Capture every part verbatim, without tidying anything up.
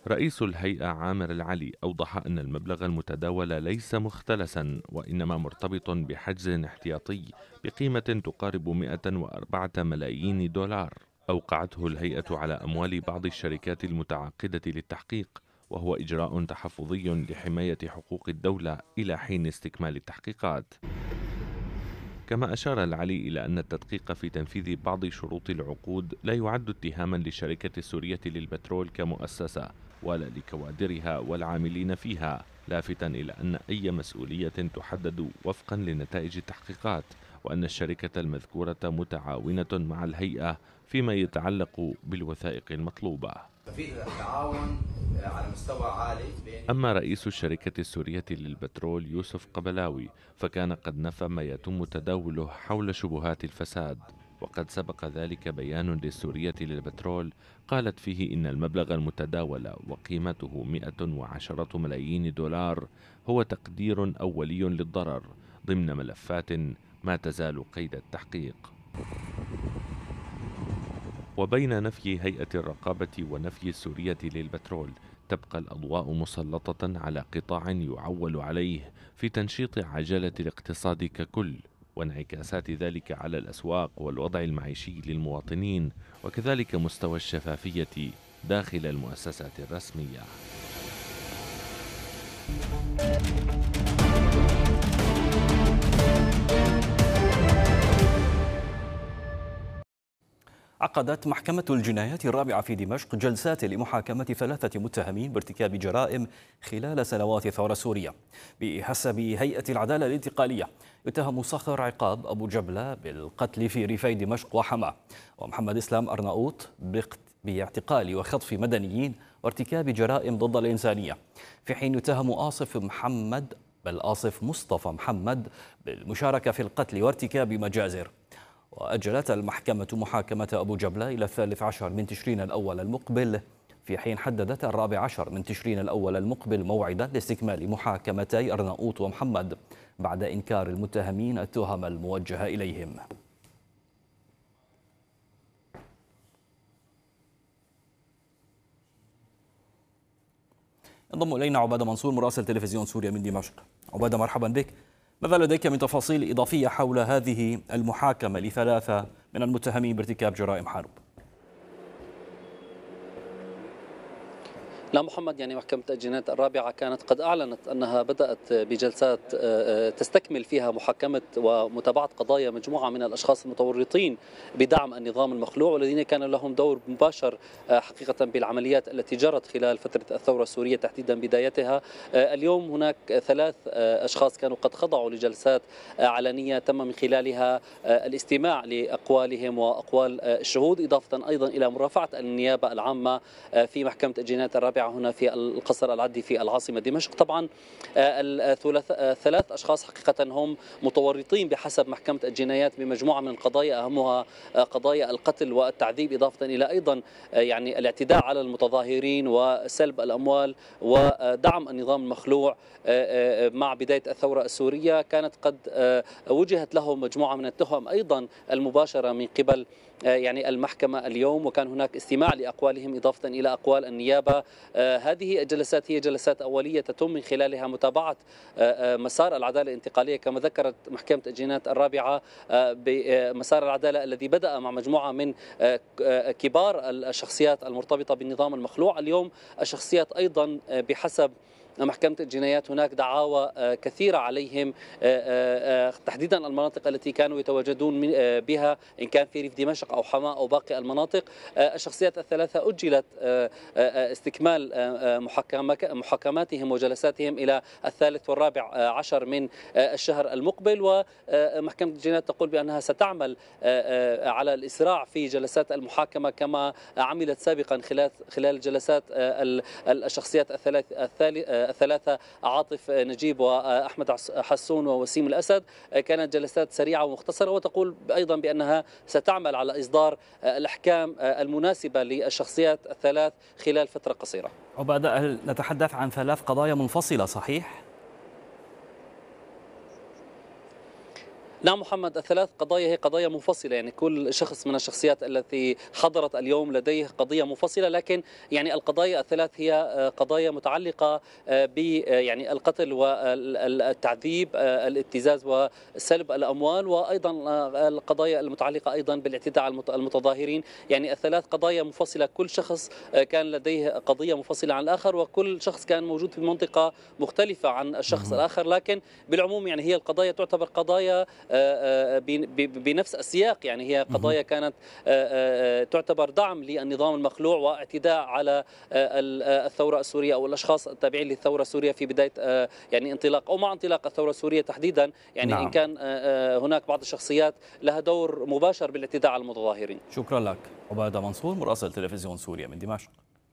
رئيس الهيئة عامر العلي أوضح أن المبلغ المتداول ليس مختلسا، وإنما مرتبط بحجز احتياطي بقيمة تقارب مئة وأربعة ملايين دولار أوقعته الهيئة على أموال بعض الشركات المتعاقدة للتحقيق، وهو إجراء تحفظي لحماية حقوق الدولة إلى حين استكمال التحقيقات. كما أشار العلي إلى أن التدقيق في تنفيذ بعض شروط العقود لا يعد اتهاما للشركة السورية للبترول كمؤسسة ولا لكوادرها والعاملين فيها، لافتا إلى أن أي مسؤولية تحدد وفقا لنتائج التحقيقات، وأن الشركة المذكورة متعاونة مع الهيئة فيما يتعلق بالوثائق المطلوبة. في تعاون على مستوى عالي. أما رئيس الشركة السورية للبترول يوسف قبلاوي فكان قد نفى ما يتم تداوله حول شبهات الفساد، وقد سبق ذلك بيان للسورية للبترول قالت فيه إن المبلغ المتداول وقيمته مئة وعشرة ملايين دولار هو تقدير أولي للضرر ضمن ملفات ما تزال قيد التحقيق. وبين نفي هيئة الرقابة ونفي السورية للبترول تبقى الأضواء مسلطة على قطاع يعول عليه في تنشيط عجلة الاقتصاد ككل، وانعكاسات ذلك على الأسواق والوضع المعيشي للمواطنين، وكذلك مستوى الشفافية داخل المؤسسات الرسمية. عقدت محكمة الجنايات الرابعة في دمشق جلسات لمحاكمة ثلاثة متهمين بارتكاب جرائم خلال سنوات الثورة السورية. بحسب هيئة العدالة الانتقالية يتهم صخر عقاب أبو جبلة بالقتل في ريفي دمشق وحماة، ومحمد إسلام أرناؤوط باعتقال وخطف مدنيين وارتكاب جرائم ضد الإنسانية، في حين يتهم آصف محمد بل آصف مصطفى محمد بالمشاركة في القتل وارتكاب مجازر. وأجلت المحكمة محاكمة أبو جبلة إلى الثالث عشر من تشرين الأول المقبل، في حين حددت الرابع عشر من تشرين الأول المقبل موعدا لاستكمال محاكمتي أرناؤوط ومحمد بعد إنكار المتهمين التهم الموجهة إليهم. انضم إلينا عبادة منصور مراسل تلفزيون سوريا من دمشق. عبادة مرحبا بك. ماذا لديك من تفاصيل إضافية حول هذه المحاكمة لثلاثة من المتهمين بارتكاب جرائم حرب؟ لا محمد، يعني محكمة الجنايات الرابعة كانت قد أعلنت أنها بدأت بجلسات تستكمل فيها محاكمة ومتابعة قضايا مجموعة من الأشخاص المتورطين بدعم النظام المخلوع والذين كان لهم دور مباشر حقيقة بالعمليات التي جرت خلال فترة الثورة السورية تحديدا بدايتها. اليوم هناك ثلاث أشخاص كانوا قد خضعوا لجلسات علنية تم من خلالها الاستماع لأقوالهم وأقوال الشهود، إضافة أيضا إلى مرافعة النيابة العامة في محكمة الجنايات الرابعة هنا في القصر العدي في العاصمة دمشق. طبعا الثلاث أشخاص حقيقة هم متورطين بحسب محكمة الجنايات بمجموعة من القضايا، أهمها قضايا القتل والتعذيب، إضافة إلى أيضا يعني الاعتداء على المتظاهرين وسلب الأموال ودعم النظام المخلوع. مع بداية الثورة السورية كانت قد وجهت لهم مجموعة من التهم أيضا المباشرة من قبل يعني المحكمة اليوم، وكان هناك استماع لأقوالهم إضافة إلى أقوال النيابة. هذه الجلسات هي جلسات أولية تتم من خلالها متابعة مسار العدالة الانتقالية كما ذكرت محكمة الجنايات الرابعة، بمسار العدالة الذي بدأ مع مجموعة من كبار الشخصيات المرتبطة بالنظام المخلوع. اليوم الشخصيات أيضا بحسب محكمة الجنايات هناك دعاوى كثيرة عليهم، تحديدا المناطق التي كانوا يتواجدون بها إن كان في ريف دمشق أو حماة أو باقي المناطق. الشخصيات الثلاثة أجلت استكمال محاكماتهم وجلساتهم إلى الثالث والرابع عشر من الشهر المقبل، ومحكمة الجنايات تقول بأنها ستعمل على الإسراع في جلسات المحاكمة كما عملت سابقا خلال خلال جلسات الشخصيات الثلاث الثلاثة عاطف نجيب وأحمد حسون ووسيم الأسد. كانت جلسات سريعة ومختصرة، وتقول أيضا بأنها ستعمل على إصدار الأحكام المناسبة للشخصيات الثلاث خلال فترة قصيرة. عبادة، هل نتحدث عن ثلاث قضايا منفصلة صحيح؟ نعم محمد، الثلاث قضايا هي قضايا منفصلة، يعني كل شخص من الشخصيات التي حضرت اليوم لديه قضية منفصلة، لكن يعني القضايا الثلاث هي قضايا متعلقة ب يعني القتل والتعذيب، الابتزاز وسلب الأموال، وأيضا القضايا المتعلقة أيضا بالاعتداء على المتظاهرين. يعني الثلاث قضايا منفصلة، كل شخص كان لديه قضية منفصلة عن الآخر، وكل شخص كان موجود في منطقة مختلفة عن الشخص الآخر، لكن بالعموم يعني هي القضايا تعتبر قضايا بنفس السياق. يعني هي قضايا كانت تعتبر دعم للنظام المخلوع واعتداء على الثورة السورية أو الأشخاص التابعين للثورة السورية في بداية يعني انطلاق أو مع انطلاق الثورة السورية تحديدا. يعني نعم. إن كان هناك بعض الشخصيات لها دور مباشر بالاعتداء على المتظاهرين. شكرا لك عبادة منصور مراسل تلفزيون سوريا من دمشق.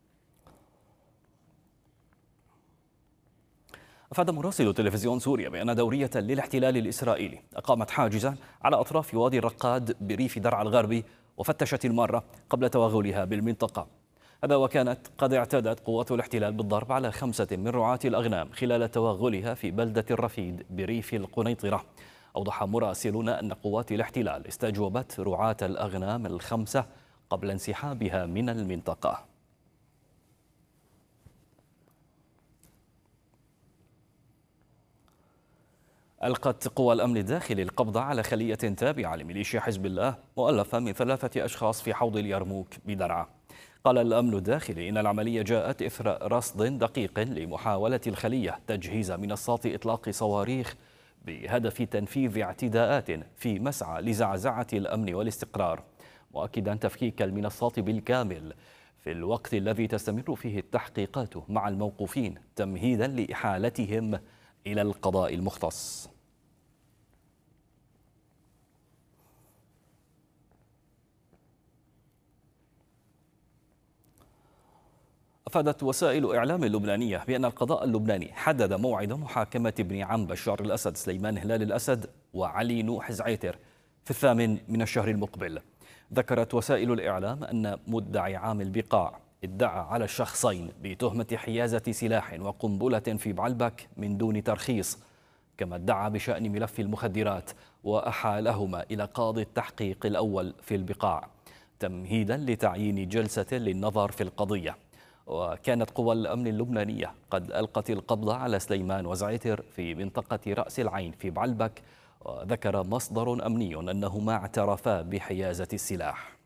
أفاد مراسل تلفزيون سوريا بأن دورية للاحتلال الإسرائيلي أقامت حاجزا على أطراف وادي الرقاد بريف درعا الغربي وفتشت المارة قبل توغلها بالمنطقة. هذا وكانت قد اعتادت قوات الاحتلال بالضرب على خمسة من رعاة الأغنام خلال توغلها في بلدة الرفيد بريف القنيطرة. أوضح مراسلون أن قوات الاحتلال استجوبت رعاة الأغنام الخمسة قبل انسحابها من المنطقة. ألقت قوى الأمن الداخلي القبض على خلية تابعة لميليشيا حزب الله مؤلفة من ثلاثة أشخاص في حوض اليرموك بدرعا. قال الأمن الداخلي إن العملية جاءت إثر رصد دقيق لمحاولة الخلية تجهيز منصات إطلاق صواريخ بهدف تنفيذ اعتداءات في مسعى لزعزعة الأمن والاستقرار، مؤكدا تفكيك المنصات بالكامل في الوقت الذي تستمر فيه التحقيقات مع الموقوفين تمهيدا لإحالتهم إلى القضاء المختص. أفادت وسائل إعلام لبنانية بأن القضاء اللبناني حدد موعد محاكمة ابن عم بشار الأسد سليمان هلال الأسد وعلي نوح زعيتر في الثامن من الشهر المقبل. ذكرت وسائل الإعلام أن مدعي عام البقاع ادعى على الشخصين بتهمة حيازة سلاح وقنبلة في بعلبك من دون ترخيص، كما ادعى بشأن ملف المخدرات وأحالهما إلى قاضي التحقيق الأول في البقاع تمهيدا لتعيين جلسة للنظر في القضية. وكانت قوى الأمن اللبنانية قد ألقت القبض على سليمان وزعيتر في منطقة رأس العين في بعلبك، وذكر مصدر أمني أنهما اعترفا بحيازة السلاح.